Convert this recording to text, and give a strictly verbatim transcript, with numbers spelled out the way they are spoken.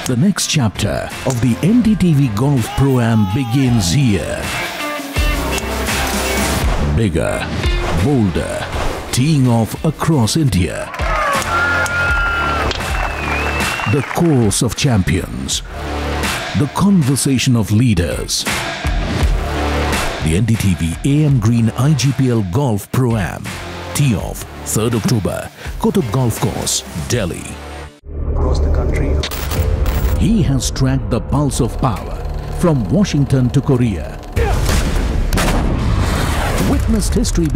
The next chapter of the N D T V Golf Pro-Am begins here. Bigger, bolder, teeing off across India. The course of champions. The conversation of leaders. The N D T V A M Green I G P L Golf Pro-Am. Tee off third October, Kotub Golf Course, Delhi. Across the country. He has tracked the pulse of power from Washington to Korea. Witnessed history